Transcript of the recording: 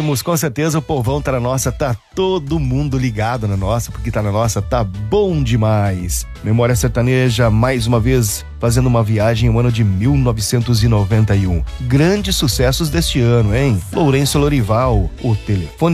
Temos, com certeza o povão tá na nossa, tá todo mundo ligado na nossa, porque tá na nossa, tá bom demais. Memória Sertaneja, mais uma vez, fazendo uma viagem no ano de 1991. Grandes sucessos deste ano, hein? Lourenço Lorival, O Telefone